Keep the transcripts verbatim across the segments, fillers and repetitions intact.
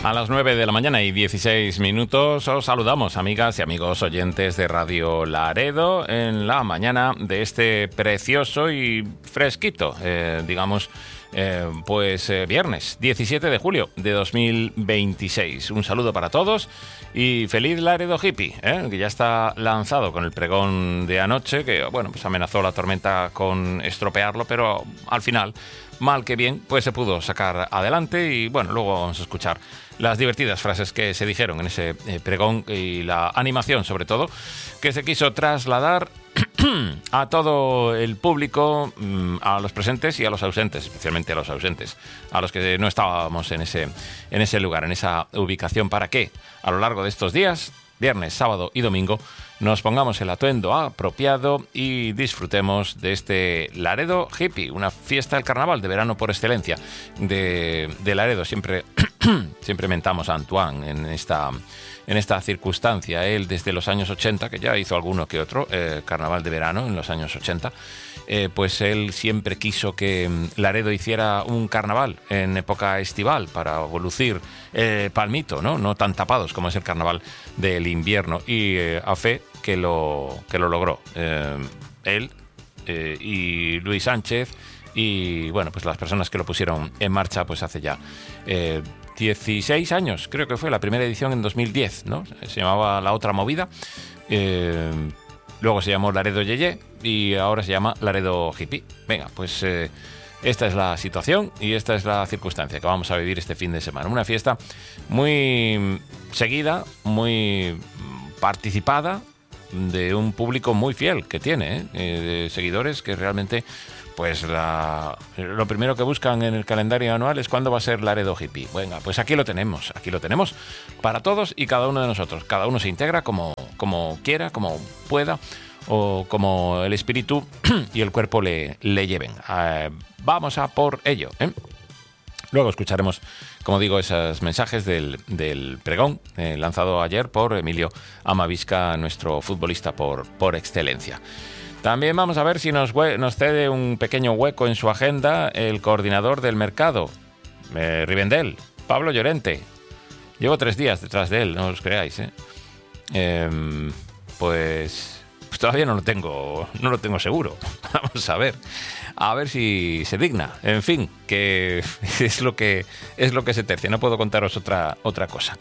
A las nueve de la mañana y dieciséis minutos os saludamos, amigas y amigos oyentes de Radio Laredo, en la mañana de este precioso y fresquito, eh, digamos, eh, pues eh, viernes diecisiete de julio de dos mil veintiséis. Un saludo para todos y feliz Laredo Hippie, ¿eh? Que ya está lanzado con el pregón de anoche, que bueno, pues amenazó la tormenta con estropearlo, pero al final, mal que bien, pues se pudo sacar adelante y bueno, luego vamos a escuchar las divertidas frases que se dijeron en ese eh, pregón y la animación, sobre todo, que se quiso trasladar a todo el público, a los presentes y a los ausentes, especialmente a los ausentes, a los que no estábamos en ese, en ese lugar, en esa ubicación, para que a lo largo de estos días, viernes, sábado y domingo, nos pongamos el atuendo apropiado y disfrutemos de este Laredo Hippie, una fiesta del carnaval de verano por excelencia de, de Laredo. Siempre, siempre mentamos a Antoine en esta, en esta circunstancia. Él desde los años ochenta, que ya hizo alguno que otro eh, carnaval de verano en los años ochenta, eh, pues él siempre quiso que Laredo hiciera un carnaval en época estival para lucir eh, palmito, ¿no? No tan tapados como es el carnaval del invierno, y eh, a fe que lo, que lo logró. Eh, él eh, y Luis Sánchez y bueno, pues las personas que lo pusieron en marcha pues hace ya eh, dieciséis años, creo que fue la primera edición en dos mil diez, ¿no? Se llamaba La Otra Movida, eh, luego se llamó Laredo Yeye y ahora se llama Laredo Hippie. Venga, pues eh, esta es la situación y esta es la circunstancia que vamos a vivir este fin de semana. Una fiesta muy seguida, muy participada, de un público muy fiel que tiene, ¿eh? Eh, de seguidores que realmente, pues la, lo primero que buscan en el calendario anual es cuándo va a ser Laredo Hippie. Venga, pues aquí lo tenemos, aquí lo tenemos para todos y cada uno de nosotros. Cada uno se integra como, como quiera, como pueda, o como el espíritu y el cuerpo le, le lleven. Eh, vamos a por ello, ¿eh? Luego escucharemos, como digo, esos mensajes del, del pregón eh, lanzado ayer por Emilio Amavisca, nuestro futbolista por, por excelencia. También vamos a ver si nos, nos cede un pequeño hueco en su agenda el coordinador del mercado, eh, Rivendell, Pablo Llorente. Llevo tres días detrás de él, no os creáis, ¿eh? Eh, pues, pues todavía no lo tengo, no lo tengo seguro. Vamos a ver. A ver si se digna. En fin, que es lo que es lo que se tercia. No puedo contaros otra, otra cosa.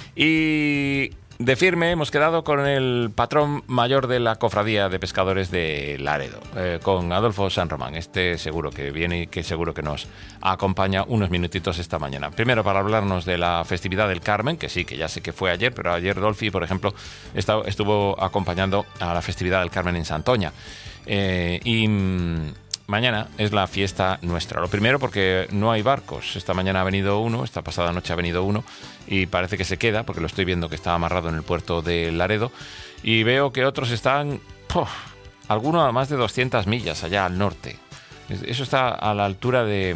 Y de firme hemos quedado con el patrón mayor de la Cofradía de Pescadores de Laredo, eh, con Adolfo San Román. Este seguro que viene y que seguro que nos acompaña unos minutitos esta mañana. Primero para hablarnos de la festividad del Carmen, que sí, que ya sé que fue ayer, pero ayer Dolphy, por ejemplo, estuvo acompañando a la festividad del Carmen en Santoña. Eh, y... mañana es la fiesta nuestra. Lo primero porque no hay barcos. Esta mañana ha venido uno, esta pasada noche ha venido uno y parece que se queda porque lo estoy viendo que está amarrado en el puerto de Laredo y veo que otros están, ¡puf!, algunos a más de doscientas millas allá al norte. Eso está a la altura de,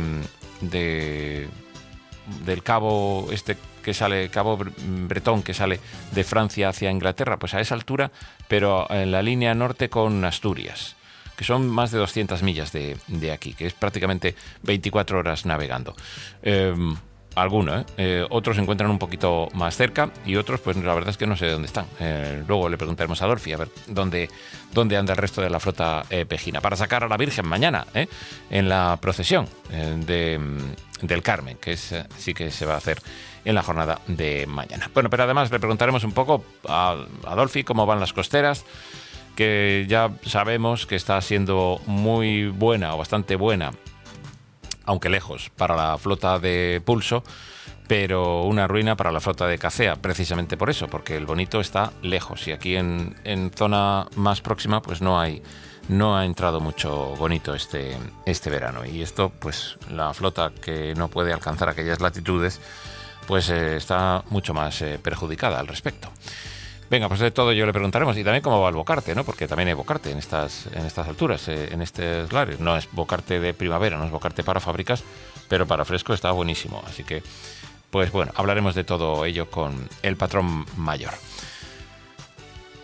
de del cabo este que sale, Cabo Bretón, que sale de Francia hacia Inglaterra, pues a esa altura, pero en la línea norte con Asturias, que son más de doscientas millas de, de aquí, que es prácticamente veinticuatro horas navegando. Eh, algunos, ¿eh? Eh, otros se encuentran un poquito más cerca y otros, pues la verdad es que no sé dónde están. Eh, luego le preguntaremos a Dolphy a ver dónde, dónde anda el resto de la flota eh, pejina, para sacar a la Virgen mañana, ¿eh?, en la procesión eh, de, del Carmen, que es, eh, sí que se va a hacer en la jornada de mañana. Bueno, pero además le preguntaremos un poco a, a Dolphy cómo van las costeras, que ya sabemos que está siendo muy buena o bastante buena, aunque lejos, para la flota de Pulso, pero una ruina para la flota de Cacea, precisamente por eso, porque el Bonito está lejos y aquí en, en zona más próxima pues no hay, no ha entrado mucho Bonito este, este verano, y esto pues la flota que no puede alcanzar aquellas latitudes pues eh, está mucho más eh, perjudicada al respecto. Venga, pues de todo yo le preguntaremos, y también cómo va el bocarte, ¿no? Porque también hay bocarte en estas, en estas alturas, eh, en estos lares. No es bocarte de primavera, no es bocarte para fábricas, pero para fresco está buenísimo. Así que, pues bueno, hablaremos de todo ello con el patrón mayor.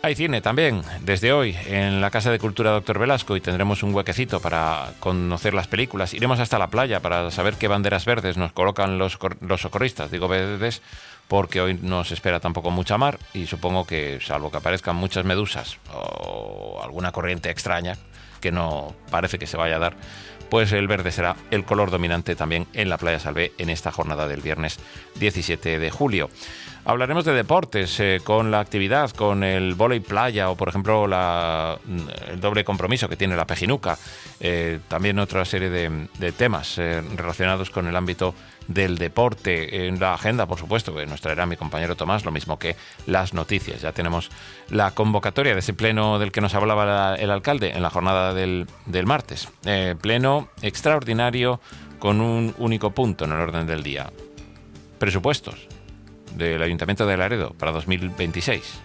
Hay cine también, desde hoy, en la Casa de Cultura Doctor Velasco, y tendremos un huequecito para conocer las películas. Iremos hasta la playa para saber qué banderas verdes nos colocan los, los socorristas, digo verdes, porque hoy no se espera tampoco mucha mar, y supongo que, salvo que aparezcan muchas medusas o alguna corriente extraña, que no parece que se vaya a dar, pues el verde será el color dominante también en la Playa Salvé en esta jornada del viernes diecisiete de julio. Hablaremos de deportes, eh, con la actividad, con el vóley playa o, por ejemplo, la, el doble compromiso que tiene la Pejinuca. Eh, también otra serie de, de temas eh, relacionados con el ámbito del deporte. En la agenda, por supuesto, que nos traerá mi compañero Tomás, lo mismo que las noticias. Ya tenemos la convocatoria de ese pleno del que nos hablaba la, el alcalde en la jornada del, del martes. Eh, pleno extraordinario con un único punto en el orden del día. Presupuestos del Ayuntamiento de Laredo para dos mil veintiséis.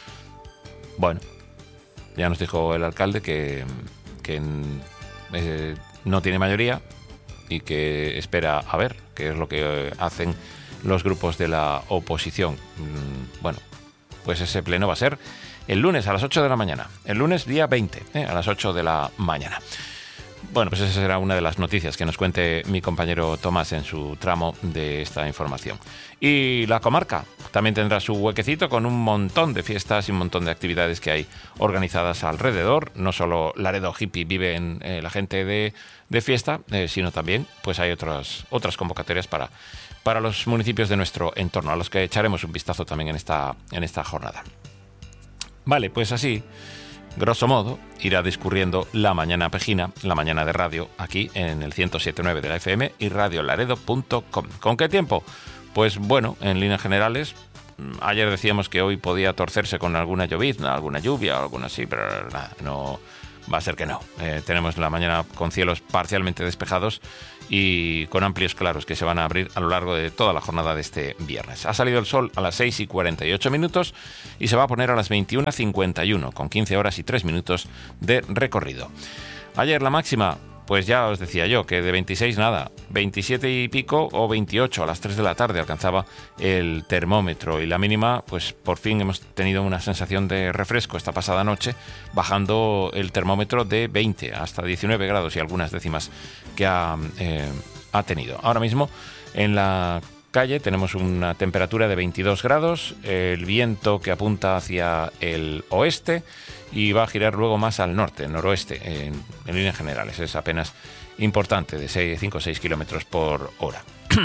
Bueno, ya nos dijo el alcalde que, que eh, no tiene mayoría y que espera a ver qué es lo que hacen los grupos de la oposición. Bueno, pues ese pleno va a ser el lunes a las ocho de la mañana. El lunes día veinte, ¿eh? a las ocho de la mañana. Bueno, pues esa será una de las noticias que nos cuente mi compañero Tomás en su tramo de esta información. Y la comarca también tendrá su huequecito con un montón de fiestas y un montón de actividades que hay organizadas alrededor. No solo Laredo Hippie vive en eh, la gente de, de fiesta, eh, sino también pues hay otras, otras convocatorias para, para los municipios de nuestro entorno, a los que echaremos un vistazo también en esta, en esta jornada. Vale, pues así, grosso modo, irá discurriendo la mañana pejina, la mañana de radio, aquí en el ciento siete punto nueve de la F M y radio laredo punto com. ¿Con qué tiempo? Pues bueno, en líneas generales, ayer decíamos que hoy podía torcerse con alguna llovizna, alguna lluvia o alguna así, pero nada, no va a ser que no. Eh, tenemos la mañana con cielos parcialmente despejados y con amplios claros que se van a abrir a lo largo de toda la jornada de este viernes. Ha salido el sol a las seis y cuarenta y ocho minutos y se va a poner a las veintiuna cincuenta y uno, con quince horas y tres minutos de recorrido. Ayer la máxima, pues ya os decía yo, que de veintiséis nada, veintisiete y pico o veintiocho a las tres de la tarde alcanzaba el termómetro, y la mínima, pues por fin hemos tenido una sensación de refresco esta pasada noche, bajando el termómetro de veinte hasta diecinueve grados y algunas décimas que ha, eh, ha tenido. Ahora mismo en la calle tenemos una temperatura de veintidós grados, el viento que apunta hacia el oeste y va a girar luego más al norte, noroeste, en, en líneas generales. Es apenas importante, de cinco o seis kilómetros por hora.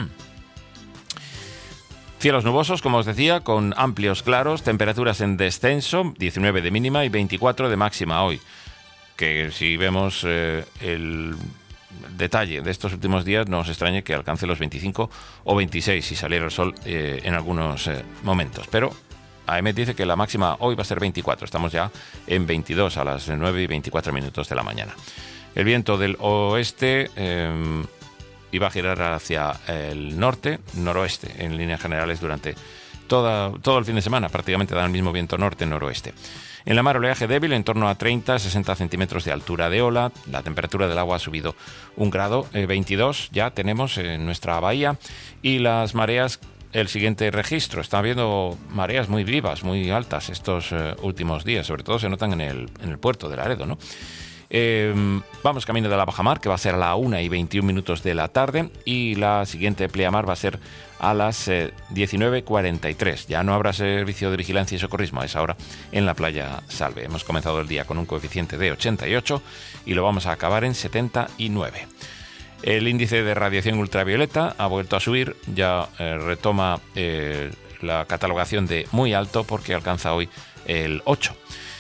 Cielos nubosos, como os decía, con amplios claros, temperaturas en descenso, diecinueve de mínima y veinticuatro de máxima hoy. Que si vemos eh, el detalle de estos últimos días, no os extrañe que alcance los veinticinco o veintiséis si saliera el sol eh, en algunos eh, momentos. Pero A E M dice que la máxima hoy va a ser veinticuatro. Estamos ya en veintidós a las nueve y veinticuatro minutos de la mañana. El viento del oeste eh, iba a girar hacia el norte, noroeste, en líneas generales durante toda, todo el fin de semana. Prácticamente da el mismo viento norte-noroeste. En la mar, oleaje débil, en torno a treinta a sesenta centímetros de altura de ola. La temperatura del agua ha subido un grado, eh, veintidós ya tenemos en nuestra bahía. Y las mareas, el siguiente registro. Está habiendo mareas muy vivas, muy altas estos eh, últimos días. Sobre todo se notan en el, en el puerto de Laredo, ¿no? Eh, vamos camino de la bajamar, que va a ser a la una y veintiún minutos de la tarde, y la siguiente pleamar va a ser a las eh, diecinueve cuarenta y tres. Ya no habrá servicio de vigilancia y socorrismo a esa hora en la playa Salve. Hemos comenzado el día con un coeficiente de ochenta y ocho y lo vamos a acabar en setenta y nueve. El índice de radiación ultravioleta ha vuelto a subir, ya eh, retoma eh, la catalogación de muy alto, porque alcanza hoy el ocho.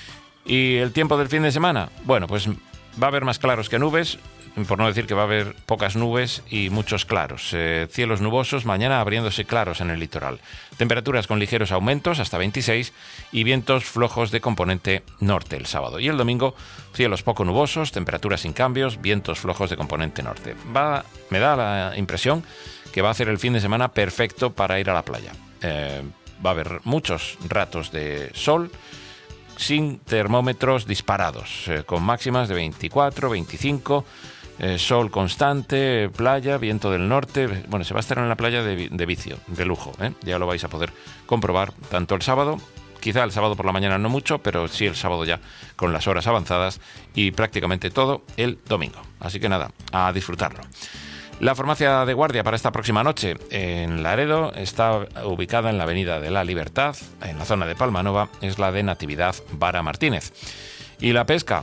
¿Y el tiempo del fin de semana? Bueno, pues va a haber más claros que nubes, por no decir que va a haber pocas nubes y muchos claros. Eh, cielos nubosos, mañana abriéndose claros en el litoral. Temperaturas con ligeros aumentos, hasta veintiséis, y vientos flojos de componente norte el sábado. Y el domingo, cielos poco nubosos, temperaturas sin cambios, vientos flojos de componente norte. Va, me da la impresión que va a ser el fin de semana perfecto para ir a la playa. Eh, va a haber muchos ratos de sol, sin termómetros disparados, eh, con máximas de veinticuatro, veinticinco, eh, sol constante, playa, viento del norte. Bueno, se va a estar en la playa de, de vicio, de lujo, ¿eh? Ya lo vais a poder comprobar tanto el sábado quizá el sábado por la mañana no mucho, pero sí el sábado ya con las horas avanzadas y prácticamente todo el domingo. Así que nada, a disfrutarlo. La farmacia de guardia para esta próxima noche en Laredo está ubicada en la Avenida de la Libertad, en la zona de Palmanova, es la de Natividad Vara Martínez. Y la pesca,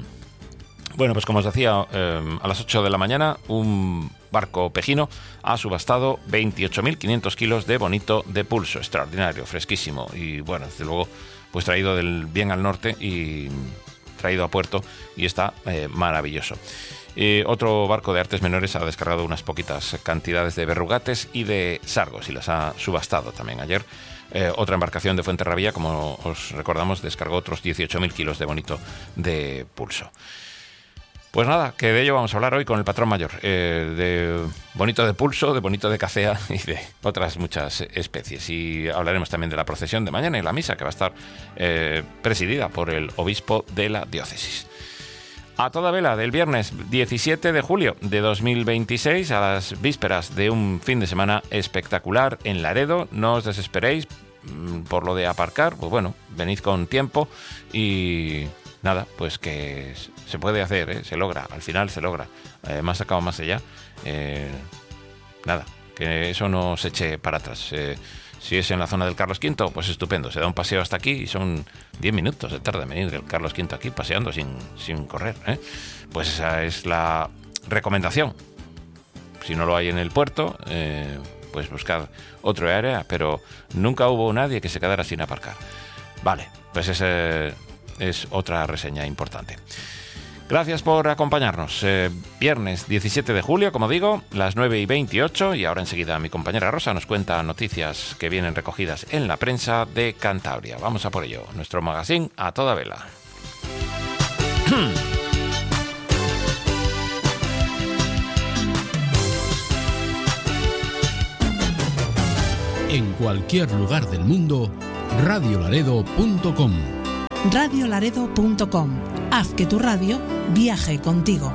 bueno, pues como os decía, eh, a las ocho de la mañana un barco pejino ha subastado veintiocho mil quinientos kilos de bonito de pulso, extraordinario, fresquísimo y bueno, desde luego pues traído del bien al norte y traído a puerto y está eh, maravilloso. Eh, otro barco de artes menores ha descargado unas poquitas cantidades de verrugates y de sargos y las ha subastado también ayer. Eh, otra embarcación de Fuenterrabía, como os recordamos, descargó otros dieciocho mil kilos de bonito de pulso. Pues nada, que de ello vamos a hablar hoy con el patrón mayor, eh, de bonito de pulso, de bonito de cacea y de otras muchas especies. Y hablaremos también de la procesión de mañana y la misa que va a estar eh, presidida por el obispo de la diócesis. A toda vela del viernes diecisiete de julio de dos mil veintiséis, a las vísperas de un fin de semana espectacular en Laredo. No os desesperéis por lo de aparcar, pues bueno, venid con tiempo y nada, pues que se puede hacer, ¿eh? Se logra, al final se logra, eh, más acá o más allá, eh, nada, que eso no se eche para atrás. Eh, Si es en la zona del Carlos quinto, pues estupendo. Se da un paseo hasta aquí y son diez minutos de tarde venir del Carlos quinto aquí paseando sin, sin correr, ¿eh? Pues esa es la recomendación. Si no lo hay en el puerto, eh, pues buscad otro área, pero nunca hubo nadie que se quedara sin aparcar. Vale, pues esa es otra reseña importante. Gracias por acompañarnos. Eh, viernes diecisiete de julio, como digo, las nueve y veintiocho, y ahora enseguida mi compañera Rosa nos cuenta noticias que vienen recogidas en la prensa de Cantabria. Vamos a por ello, nuestro magazine a toda vela. En cualquier lugar del mundo, radio laredo punto com. radio laredo punto com. Haz que tu radio viaje contigo.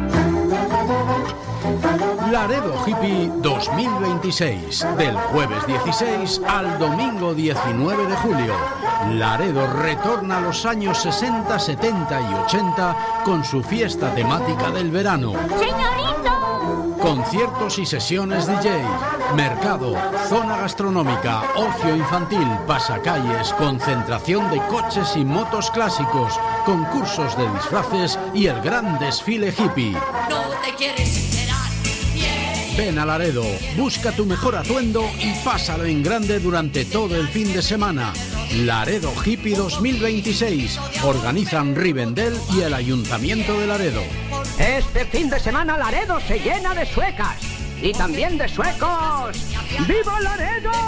Laredo Hippie dos mil veintiséis, del jueves dieciséis al domingo diecinueve de julio. Laredo retorna a los años sesenta, setenta y ochenta con su fiesta temática del verano. ¡Señorito! Conciertos y sesiones D J, mercado, zona gastronómica, ocio infantil, pasacalles, concentración de coches y motos clásicos, concursos de disfraces y el gran desfile hippie. No te quieres enterar. Yeah. Ven a Laredo, busca tu mejor atuendo y pásalo en grande durante todo el fin de semana. Laredo Hippie dos mil veintiséis. Organizan Rivendell y el Ayuntamiento de Laredo. Este fin de semana Laredo se llena de suecas y también de suecos. ¡Viva Laredo!